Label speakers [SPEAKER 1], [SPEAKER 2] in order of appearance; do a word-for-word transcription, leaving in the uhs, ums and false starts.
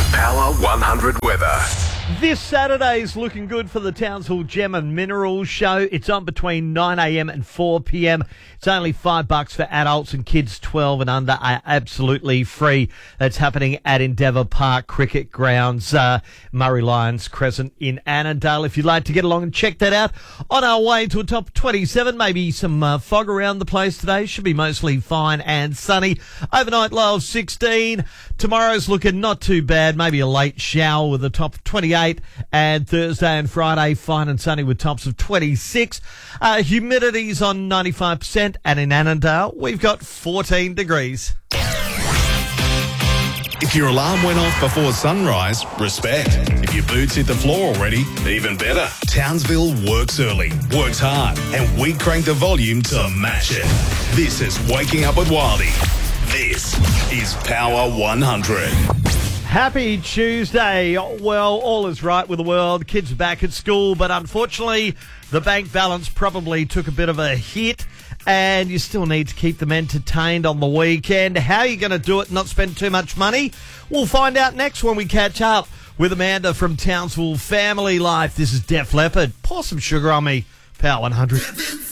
[SPEAKER 1] Power one hundred weather.
[SPEAKER 2] This Saturday's looking good for the Townsville Gem and Minerals show. It's on between nine a.m. and four p.m. It's only five bucks for adults, and kids twelve and under are absolutely free. That's happening at Endeavour Park Cricket Grounds, uh, Murray Lions Crescent in Annandale. If you'd like to get along and check that out, on our way to a top twenty-seven, maybe some uh, fog around the place today. Should be mostly fine and sunny. Overnight low of sixteen. Tomorrow's looking not too bad. Maybe a late shower with a top of twenty-eight. And Thursday and Friday, fine and sunny with tops of twenty-six. Uh, humidity's on ninety-five percent. And in Annandale, we've got fourteen degrees.
[SPEAKER 3] If your alarm went off before sunrise, respect. If your boots hit the floor already, even better. Townsville works early, works hard, and we crank the volume to match it. This is Waking Up with Wildy. This is Power one hundred.
[SPEAKER 2] Happy Tuesday. Well, all is right with the world. Kids are back at school, but unfortunately, the bank balance probably took a bit of a hit, and you still need to keep them entertained on the weekend. How are you going to do it and not spend too much money? We'll find out next when we catch up with Amanda from Townsville Family Life. This is Def Leppard. Pour some sugar on me. Power one hundred.